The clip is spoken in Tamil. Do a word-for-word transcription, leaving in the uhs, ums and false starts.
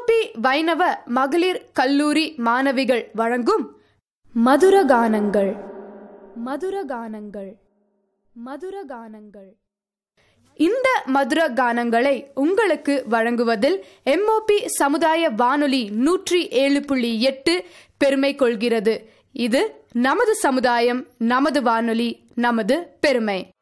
எம்ஓபி வைணவ மகளிர் கல்லூரி மாணவிகள் வழங்கும் மதுரகானங்கள் மதுரகானங்கள் மதுரகானங்கள் இந்த மதுர கானங்களை உங்களுக்கு வழங்குவதில் எம்ஓபி சமுதாய வானொலி நூற்றி ஏழு புள்ளி எட்டு பெருமை கொள்கிறது. இது நமது சமுதாயம், நமது வானொலி, நமது பெருமை.